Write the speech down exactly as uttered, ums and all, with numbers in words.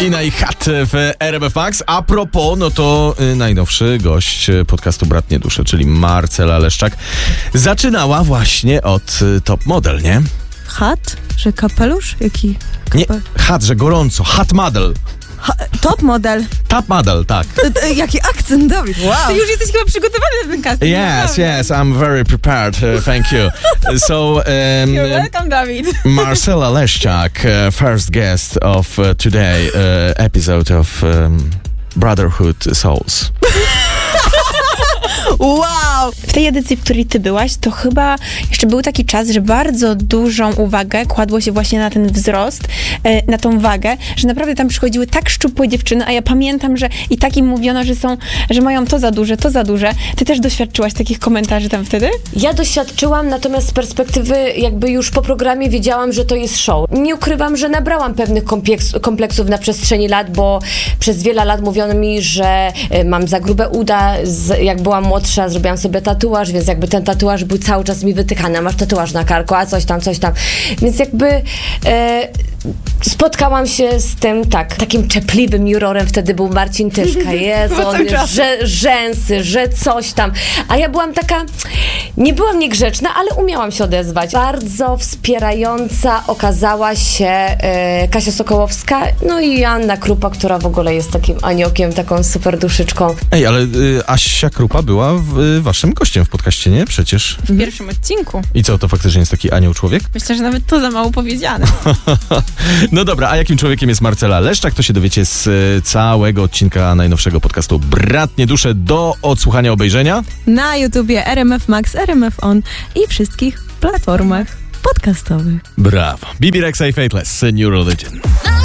Ina i Hat w R M F Max. A propos, no to y, najnowszy gość podcastu Bratnie Dusze, czyli Marcela Leszczak, zaczynała właśnie od y, Top Model, nie? Hat? Że kapelusz? Jaki? Nie, Hat, że gorąco. Hat Model. Ha, top Model. Top Model, tak. E, e, jaki akcent, Dawid, wow. Ty już jesteś chyba przygotowany na ten casting. Yes, yes, I'm very prepared. Uh, thank you. So, um, You're welcome, Dawid. Marcela Leszczak, uh, first guest of uh, today uh, episode of um, Brotherhood Souls. Wow! W tej edycji, w której ty byłaś, to chyba jeszcze był taki czas, że bardzo dużą uwagę kładło się właśnie na ten wzrost, e, na tą wagę, że naprawdę tam przychodziły tak szczupłe dziewczyny, a ja pamiętam, że i tak im mówiono, że są, że mają to za duże, to za duże. Ty też doświadczyłaś takich komentarzy tam wtedy? Ja doświadczyłam, natomiast z perspektywy jakby już po programie wiedziałam, że to jest show. Nie ukrywam, że nabrałam pewnych kompleks, kompleksów na przestrzeni lat, bo przez wiele lat mówiono mi, że e, mam za grube uda, z, jak byłam młodsza, zrobiłam sobie tatuaż, więc jakby ten tatuaż był cały czas mi wytykany, masz tatuaż na karku, a coś tam, coś tam. Więc jakby e, spotkałam się z tym, tak, takim czepliwym jurorem, wtedy był Marcin Tyszka, Jezu, on, że rzęsy, że coś tam. A ja byłam taka, nie byłam niegrzeczna, ale umiałam się odezwać. Bardzo wspierająca okazała się e, Kasia Sokołowska, no i Anna Krupa, która w ogóle jest takim aniołkiem, taką super duszyczką. Ej, ale y, Asia Krupa była w, y, waszym gościem w podcaście, nie? Przecież. W pierwszym odcinku. I co, to faktycznie jest taki anioł człowiek? Myślę, że nawet to za mało powiedziane. No dobra, a jakim człowiekiem jest Marcela Leszczak? To się dowiecie z y, całego odcinka najnowszego podcastu Bratnie Dusze do odsłuchania, obejrzenia. Na YouTubie R M F Max, R M F On i wszystkich platformach podcastowych. Brawo. Bibi Rexha i Faithless, New Religion.